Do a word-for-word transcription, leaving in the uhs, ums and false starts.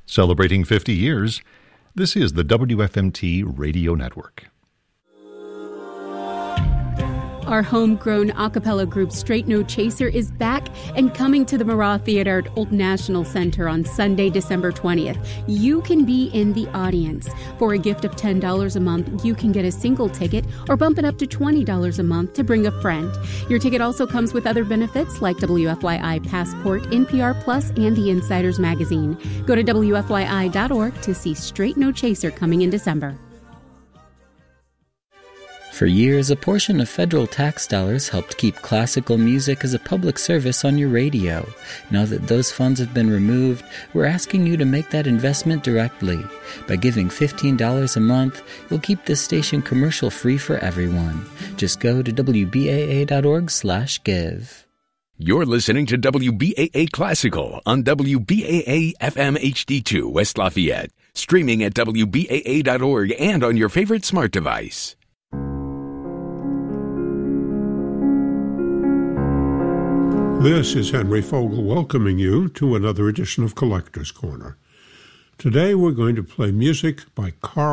Celebrating fifty years, this is the W F M T Radio Network. Our homegrown a cappella group Straight No Chaser is back and coming to the Marat Theater at Old National Center on Sunday, December twentieth. You can be in the audience. For a gift of ten dollars a month, you can get a single ticket or bump it up to twenty dollars a month to bring a friend. Your ticket also comes with other benefits like W F Y I Passport, N P R Plus, and the Insiders Magazine. Go to W F Y I dot org to see Straight No Chaser coming in December. For years, a portion of federal tax dollars helped keep classical music as a public service on your radio. Now that those funds have been removed, we're asking you to make that investment directly. By giving fifteen dollars a month, you'll keep this station commercial-free for everyone. Just go to W B A A dot org slash give. You're listening to W B A A Classical on W B A A F M H D two West Lafayette, streaming at W B A A dot org and on your favorite smart device. This is Henry Fogel welcoming you to another edition of Collector's Corner. Today we're going to play music by Carl